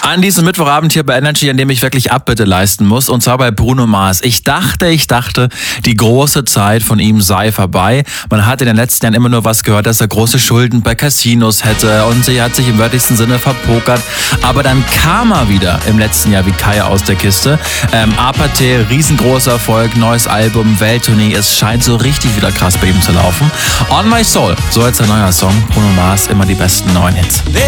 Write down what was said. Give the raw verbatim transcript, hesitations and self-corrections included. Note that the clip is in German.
An diesem Mittwochabend hier bei Energy, an dem ich wirklich Abbitte leisten muss, und zwar bei Bruno Mars. Ich dachte, ich dachte, die große Zeit von ihm sei vorbei. Man hat in den letzten Jahren immer nur was gehört, dass er große Schulden bei Casinos hätte und sie hat sich im wörtlichsten Sinne verpokert. Aber dann kam er wieder im letzten Jahr wie Kai aus der Kiste. Ähm, Apathy, riesengroßer Erfolg, neues Album, Welttournee. Es scheint so richtig wieder krass bei ihm zu laufen. On My Soul, so jetzt ein neuer Song. Bruno Mars, immer die besten neuen Hits.